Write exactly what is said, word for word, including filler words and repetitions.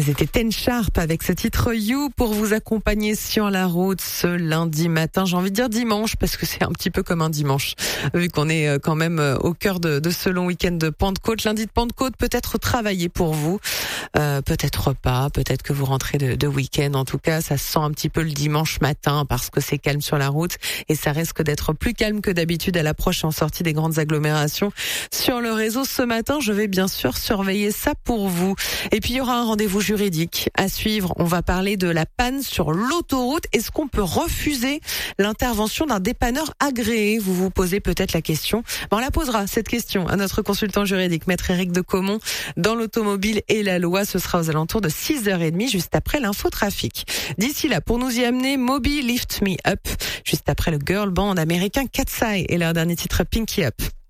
C'était Ten Sharp avec ce titre You pour vous accompagner sur la route ce lundi matin. J'ai envie de dire dimanche parce que c'est un petit peu comme un dimanche vu qu'on est quand même au cœur de, de ce long week-end de Pentecôte. Lundi de Pentecôte peut-être travaillé pour vous, euh, peut-être pas, peut-être que vous rentrez de, de week-end. En tout cas, ça se sent un petit peu le dimanche matin parce que c'est calme sur la route et ça risque d'être plus calme que d'habitude à l'approche en sortie des grandes agglomérations sur le réseau. Ce matin, je vais bien sûr surveiller ça pour vous. Et puis il y aura un rendez-vous juridique à suivre. On va parler de la panne sur l'autoroute. Est-ce qu'on peut refuser l'intervention d'un dépanneur agréé? Vous vous posez peut-être la question. Ben, on la posera, cette question, à notre consultant juridique, maître Éric de Caumont, dans l'automobile et la loi. Ce sera aux alentours de six heures trente, juste après l'infotrafic. D'ici là, pour nous y amener, Moby Lift Me Up, juste après le girl band américain Cat's Eye et leur dernier titre Pinky Up.